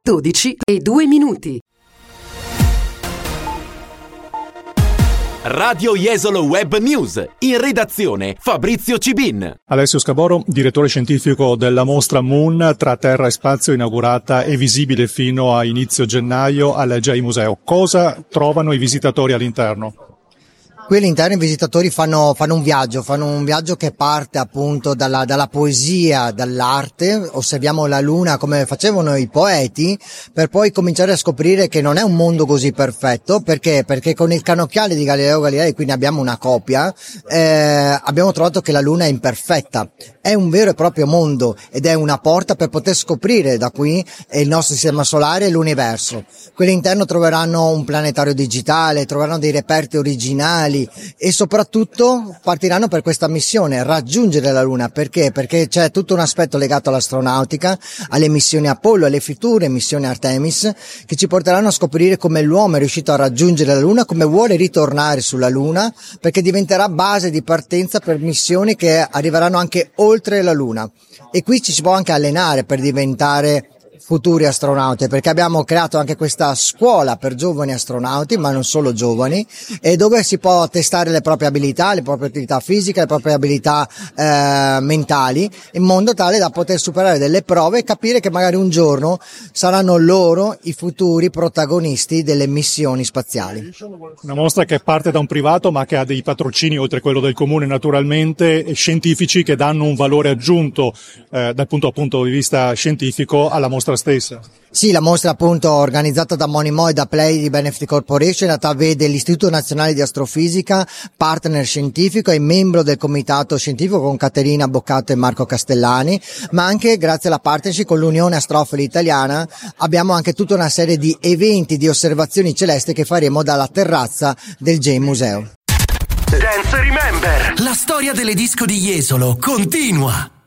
12:02. Radio Jesolo Web News, in redazione Fabrizio Cibin. Alessio Scaboro, direttore scientifico della mostra Moon tra terra e spazio, inaugurata e visibile fino a inizio gennaio al J Museo. Cosa trovano i visitatori all'interno? Qui all'interno i visitatori fanno un viaggio che parte appunto dalla poesia, dall'arte. Osserviamo la luna come facevano i poeti, per poi cominciare a scoprire che non è un mondo così perfetto. Perché con il cannocchiale di Galileo Galilei, quindi abbiamo una copia, abbiamo trovato che la luna è imperfetta, è un vero e proprio mondo ed è una porta per poter scoprire da qui il nostro sistema solare e l'universo. Qui all'interno troveranno un planetario digitale, troveranno dei reperti originali e soprattutto partiranno per questa missione, raggiungere la Luna. Perché? Perché c'è tutto un aspetto legato all'astronautica, alle missioni Apollo, alle future missioni Artemis, che ci porteranno a scoprire come l'uomo è riuscito a raggiungere la Luna, come vuole ritornare sulla Luna, perché diventerà base di partenza per missioni che arriveranno anche oltre la Luna. E qui ci si può anche allenare per diventare futuri astronauti, perché abbiamo creato anche questa scuola per giovani astronauti, ma non solo giovani, e dove si può testare le proprie abilità fisiche, le proprie abilità mentali, in modo tale da poter superare delle prove e capire che magari un giorno saranno loro i futuri protagonisti delle missioni spaziali. Una mostra che parte da un privato, ma che ha dei patrocini, oltre a quello del comune naturalmente, scientifici, che danno un valore aggiunto dal punto appunto di vista scientifico alla mostra stessa. Sì, la mostra appunto organizzata da Monimo e da Play di Benefit Corporation, in realtà vede l'Istituto Nazionale di Astrofisica, partner scientifico e membro del comitato scientifico con Caterina Boccato e Marco Castellani, ma anche grazie alla partnership con l'Unione Astrofili Italiana abbiamo anche tutta una serie di eventi di osservazioni celesti che faremo dalla terrazza del J Museo. Dance Remember, la storia delle disco di Jesolo continua.